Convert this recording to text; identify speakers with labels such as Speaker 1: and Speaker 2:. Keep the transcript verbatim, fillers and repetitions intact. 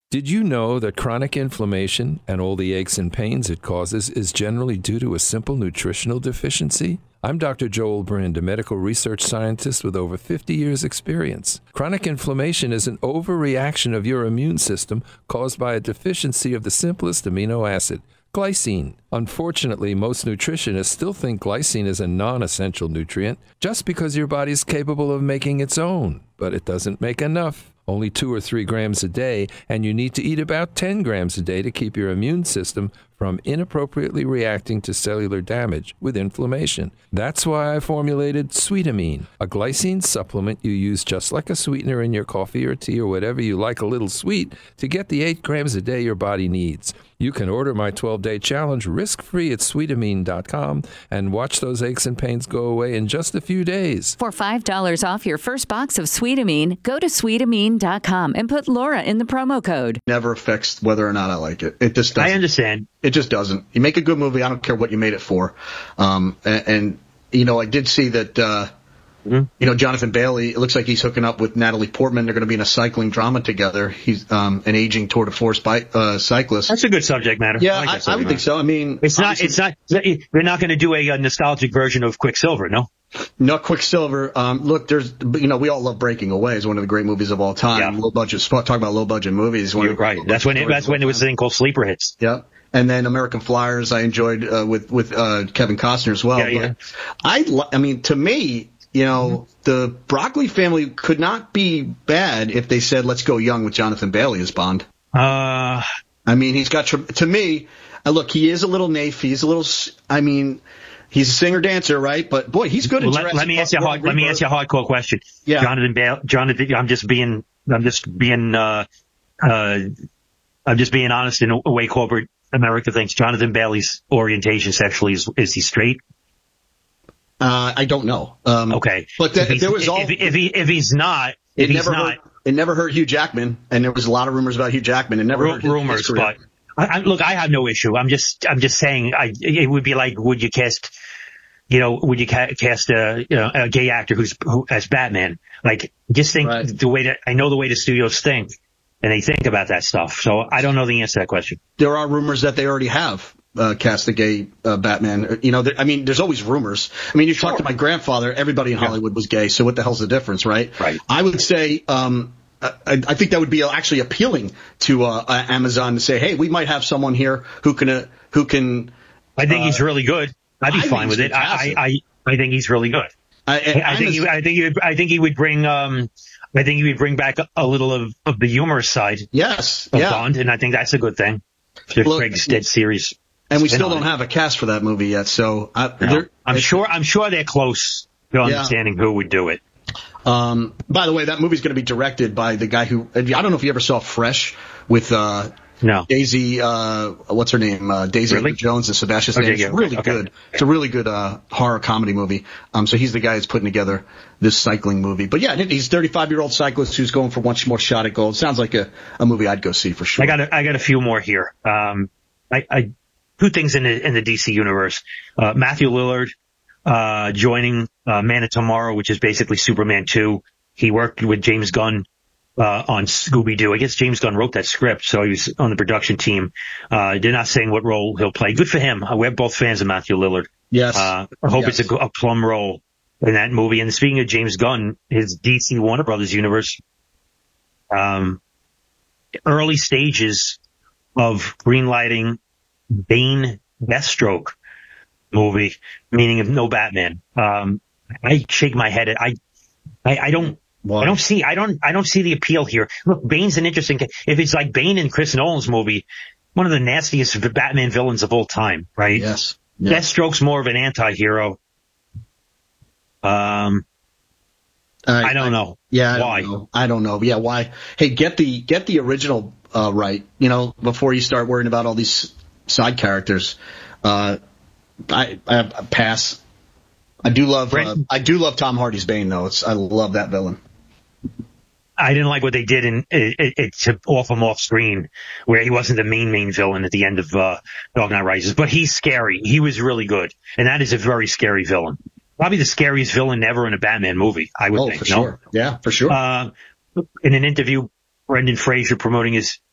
Speaker 1: Did you know that chronic inflammation and all the aches and pains it causes is generally due to a simple nutritional deficiency? I'm Doctor Joel Brind, a medical research scientist with over fifty years' experience. Chronic inflammation is an overreaction of your immune system caused by a deficiency of the simplest amino acid, glycine. Unfortunately, most nutritionists still think glycine is a non-essential nutrient just because your body is capable of making its own, but it doesn't make enough. Only two or three grams a day, and you need to eat about ten grams a day to keep your immune system from inappropriately reacting to cellular damage with inflammation. That's why I formulated Sweetamine, a glycine supplement you use just like a sweetener in your coffee or tea or whatever you like a little sweet to get the eight grams a day your body needs. You can order my twelve-day challenge risk-free at sweetamine dot com and watch those aches and pains go away in just a few days.
Speaker 2: For five dollars off your first box of Sweetamine, go to sweetamine dot com and put Laura in the promo code.
Speaker 3: Never affects whether or not I like it. It just doesn't.
Speaker 4: I understand.
Speaker 3: It just doesn't. You make a good movie, I don't care what you made it for. Um, and, and you know, I did see that, uh, mm-hmm. you know, Jonathan Bailey, it looks like he's hooking up with Natalie Portman. They're going to be in a cycling drama together. He's um, an aging Tour de Force bike, uh, cyclist.
Speaker 4: That's a good subject matter.
Speaker 3: Yeah,
Speaker 4: I, like
Speaker 3: I, I would
Speaker 4: matter.
Speaker 3: think so. I mean,
Speaker 4: it's not, it's not, they're not going to do a, a nostalgic version of Quicksilver, no?
Speaker 3: No, Quicksilver. Um, look, there's, you know, we all love Breaking Away. It's one of the great movies of all time.
Speaker 4: Yeah.
Speaker 3: Low budget, talk about low budget movies.
Speaker 4: You're right. That's when it, that's when there was a thing called sleeper hits.
Speaker 3: Yeah. And then American Flyers, I enjoyed uh, with with uh, Kevin Costner as well.
Speaker 4: Yeah, yeah.
Speaker 3: I, I mean, to me, you know, mm-hmm. the Broccoli family could not be bad if they said, "Let's go young" with Jonathan Bailey as Bond.
Speaker 4: Uh,
Speaker 3: I mean, he's got to me. Uh, look, he is a little naif. He's a little. I mean, he's a singer dancer, right? But boy, he's good.
Speaker 4: Well,
Speaker 3: at
Speaker 4: let, let me ask you a hard, let me ask you a hardcore question.
Speaker 3: Yeah,
Speaker 4: Jonathan Bailey. Jonathan, I'm just being, I'm just being, uh, uh, I'm just being honest in a way corporate America thinks. Jonathan Bailey's orientation sexually is, is he straight?
Speaker 3: Uh, I don't know. Um,
Speaker 4: okay,
Speaker 3: but the, there was
Speaker 4: if,
Speaker 3: all
Speaker 4: if, if he if he's not, if
Speaker 3: it
Speaker 4: he's
Speaker 3: never
Speaker 4: not,
Speaker 3: hurt, it never hurt Hugh Jackman, and there was a lot of rumors about Hugh Jackman. It never
Speaker 4: r-
Speaker 3: hurt his,
Speaker 4: rumors,
Speaker 3: his
Speaker 4: but I, I, look, I have no issue. I'm just I'm just saying, I it would be like, would you cast, you know, would you ca- cast a you know a gay actor who's who as Batman? Like, just think
Speaker 3: right.
Speaker 4: the way that I know the way the studios think. And they think about that stuff. So I don't know the answer to that question.
Speaker 3: There are rumors that they already have uh, cast the gay uh, Batman. You know, there, I mean, there's always rumors. I mean, you sure. talk to my grandfather, everybody in yeah. Hollywood was gay, so what the hell's the difference, right?
Speaker 4: Right.
Speaker 3: I would say um, I, I think that would be actually appealing to uh, Amazon to say, hey, we might have someone here who can uh, who can.
Speaker 4: I think
Speaker 3: uh,
Speaker 4: he's really good. I'd be
Speaker 3: I
Speaker 4: fine with it. I, I I I think he's really good.
Speaker 3: I, I,
Speaker 4: I think he, I think he would, I think he would bring um. I think he would bring back a, a little of, of the humorous side
Speaker 3: yes,
Speaker 4: of
Speaker 3: yeah.
Speaker 4: Bond, and I think that's a good thing. The
Speaker 3: Look,
Speaker 4: Craig's Dead series.
Speaker 3: And we still don't
Speaker 4: it.
Speaker 3: have a cast for that movie yet, so I,
Speaker 4: no. I'm sure I'm sure they're close to yeah. understanding who would do it.
Speaker 3: Um, by the way, that movie's going to be directed by the guy who, I don't know if you ever saw Fresh with uh,
Speaker 4: no.
Speaker 3: Daisy, uh, what's her name? Uh, Daisy
Speaker 4: really?
Speaker 3: Jones and Sebastian Stan.
Speaker 4: Okay,
Speaker 3: It's
Speaker 4: yeah,
Speaker 3: really
Speaker 4: okay.
Speaker 3: good. It's a really good uh, horror comedy movie. Um, so he's the guy who's putting together this cycling movie. But yeah, he's a thirty-five-year-old cyclist who's going for one more shot at gold. Sounds like a, a movie I'd go see for sure.
Speaker 4: I got a, I got a few more here. Um, I, I two things in the in the D C universe. Uh, Matthew Lillard uh, joining uh, Man of Tomorrow, which is basically Superman two. He worked with James Gunn uh, on Scooby-Doo. I guess James Gunn wrote that script, so he was on the production team. Uh, they're not saying what role he'll play. Good for him. Uh, we're both fans of Matthew Lillard.
Speaker 3: Yes.
Speaker 4: Uh, I hope
Speaker 3: yes.
Speaker 4: it's a, a plum role in that movie. And speaking of James Gunn, his D C Warner Brothers universe, um, early stages of greenlighting Bane Deathstroke movie, meaning of no Batman. Um, I shake my head at, I, I, I don't, Why? I don't see, I don't, I don't see the appeal here. Look, Bane's an interesting, if it's like Bane in Chris Nolan's movie, one of the nastiest Batman villains of all time, right?
Speaker 3: Yes. yes.
Speaker 4: Deathstroke's more of an anti-hero. Um, I, I don't
Speaker 3: I,
Speaker 4: know.
Speaker 3: Yeah. I
Speaker 4: why?
Speaker 3: Don't know. I don't know. Yeah. Why? Hey, get the, get the original, uh, right. You know, before you start worrying about all these side characters. Uh, I, I, I pass. I do love, uh, I do love Tom Hardy's Bane though. It's, I love that villain.
Speaker 4: I didn't like what they did in it, it, it to off him off screen, where he wasn't the main main villain at the end of uh, Dark Knight Rises. But he's scary. He was really good, and that is a very scary villain. Probably the scariest villain ever in a Batman movie, I would
Speaker 3: oh,
Speaker 4: think.
Speaker 3: for
Speaker 4: no?
Speaker 3: sure. Yeah, for sure.
Speaker 4: Uh, in an interview, Brendan Fraser promoting his